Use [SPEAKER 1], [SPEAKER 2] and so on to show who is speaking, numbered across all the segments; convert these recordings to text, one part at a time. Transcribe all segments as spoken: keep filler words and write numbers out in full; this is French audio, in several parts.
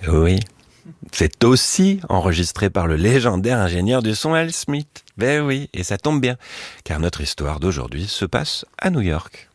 [SPEAKER 1] Oui, c'est aussi enregistré par le légendaire ingénieur du son Al Smith. Ben oui, et ça tombe bien, car notre histoire d'aujourd'hui se passe à New York.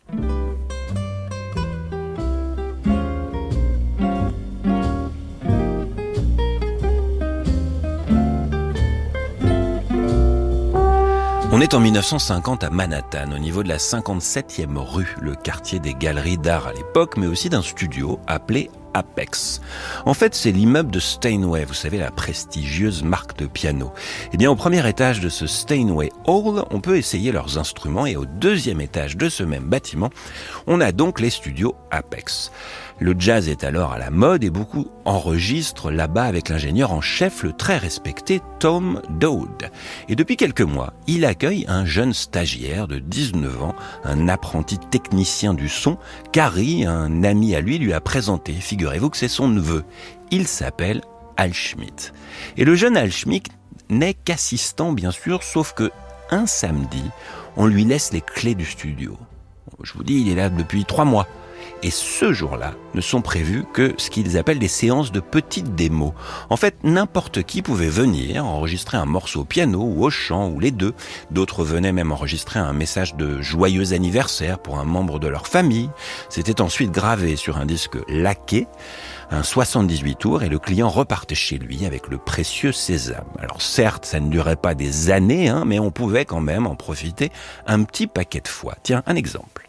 [SPEAKER 1] On est en dix-neuf cent cinquante à Manhattan, au niveau de la cinquante-septième rue, le quartier des galeries d'art à l'époque, mais aussi d'un studio appelé Apex. En fait, c'est l'immeuble de Steinway, vous savez, la prestigieuse marque de piano. Eh bien, au premier étage de ce Steinway Hall, on peut essayer leurs instruments, et au deuxième étage de ce même bâtiment, on a donc les studios Apex. Le jazz est alors à la mode et beaucoup enregistrent là-bas avec l'ingénieur en chef, le très respecté Tom Dowd. Et depuis quelques mois, il accueille un jeune stagiaire de dix-neuf ans, un apprenti technicien du son, qu'Harry, un ami à lui, lui a présenté. Figurez-vous que c'est son neveu. Il s'appelle Al Schmitt. Et le jeune Al Schmitt n'est qu'assistant, bien sûr, sauf que un samedi, on lui laisse les clés du studio. Je vous dis, il est là depuis trois mois. Et ce jour-là, ne sont prévues que ce qu'ils appellent des séances de petites démos. En fait, n'importe qui pouvait venir enregistrer un morceau au piano ou au chant ou les deux. D'autres venaient même enregistrer un message de joyeux anniversaire pour un membre de leur famille. C'était ensuite gravé sur un disque laqué, un soixante-dix-huit tours, et le client repartait chez lui avec le précieux sésame. Alors certes, ça ne durait pas des années, hein, mais on pouvait quand même en profiter un petit paquet de fois. Tiens, un exemple.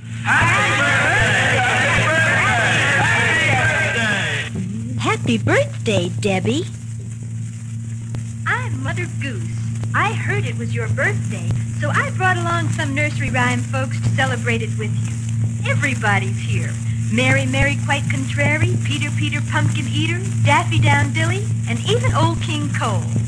[SPEAKER 2] Happy birthday, Debbie.
[SPEAKER 3] I'm Mother Goose. I heard it was your birthday, so I brought along some nursery rhyme folks to celebrate it with you. Everybody's here. Mary, Mary, quite contrary, Peter, Peter, pumpkin eater, Daffy Down Dilly, and even Old King Cole.